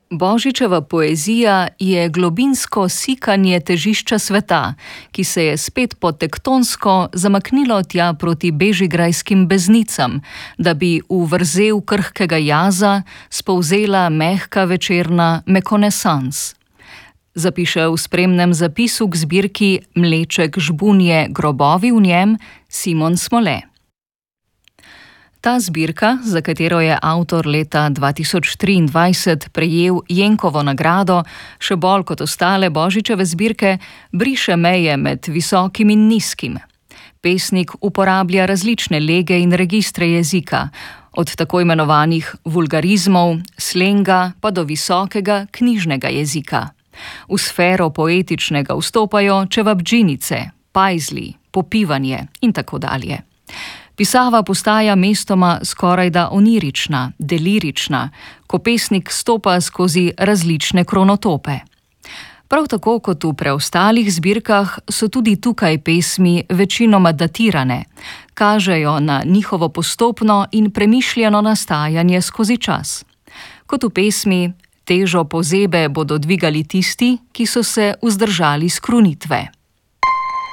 Božičeva poezija je globinsko sikanje težišča sveta, ki se je spet potektonsko zamaknilo tja proti bežigrajskim beznicam, da bi v vrzel krhkega jaza spolzela mehka večerna mekonesans. Zapiše v spremnem zapisu k zbirki Mleček žbunje grobovi v njem Simon Smole. Ta zbirka, za katero je avtor leta 2023 prejel Jenkovo nagrado, še bolj kot ostale Božičeve zbirke, briše meje med visokim in nizkim. Pesnik uporablja različne lege in registre jezika, od tako imenovanih vulgarizmov, slenga pa do visokega knjižnega jezika. V sfero poetičnega vstopajo čevabdžinice, pajzli, popivanje in tako dalje. Pisava postaja mestoma skorajda onirična, delirična, ko pesnik stopa skozi različne kronotope. Prav tako kot v preostalih zbirkah so tudi tukaj pesmi večinoma datirane, kažejo na njihovo postopno in premišljeno nastajanje skozi čas. Kot v pesmi Težo pozebe bodo dvigali tisti, ki so se vzdržali skrunitve.